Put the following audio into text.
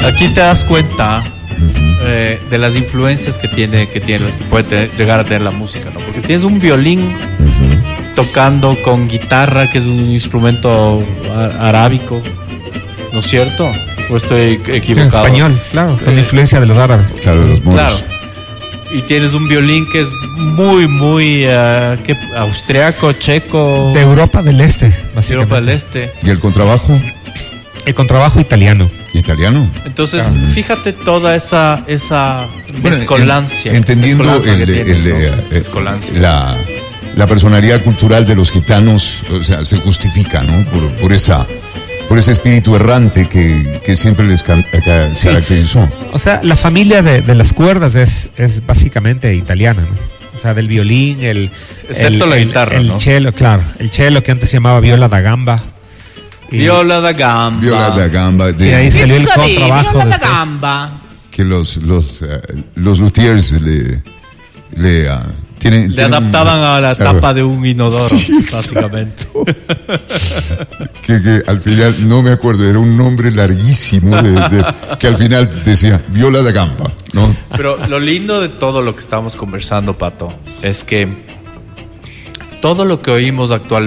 aquí te das cuenta de las influencias que puede llegar a tener la música, ¿no? Porque tienes un violín tocando con guitarra, que es un instrumento arábico, ¿no es cierto? ¿O estoy equivocado? En español, claro, con influencia de los árabes. Claro, de los moros. Claro. Y tienes un violín que es muy, muy austriaco, checo. De Europa del Este, básicamente. Europa del Este. ¿Y el contrabajo? El contrabajo italiano. ¿Italiano? Entonces, fíjate toda esa mezcolancia. Entendiendo la personalidad cultural de los gitanos, o sea, se justifica, ¿no? Por ese espíritu errante que siempre les caracterizó. O sea, la familia de las cuerdas es básicamente italiana, ¿no? O sea, del violín, excepto la guitarra, el ¿no? cello, claro. El cello, que antes se llamaba viola da gamba. Viola da gamba. Viola da gamba. Y ahí salió el contrabajo. Viola da gamba. Que los luthiers le adaptaban a la tapa de un inodoro, sí, básicamente. que al final, no me acuerdo, era un nombre larguísimo que al final decía viola da gamba, ¿no? Pero lo lindo de todo lo que estamos conversando, Pato, es que todo lo que oímos actualmente